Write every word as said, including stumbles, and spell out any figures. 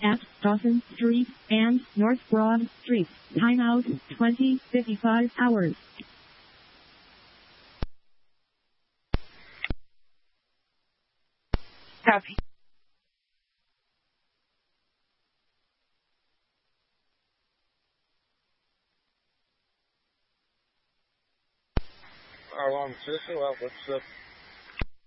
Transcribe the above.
at Dawson Street and North Broad Street. Timeout twenty fifty-five hours. Copy. Our long sister, well, what's up?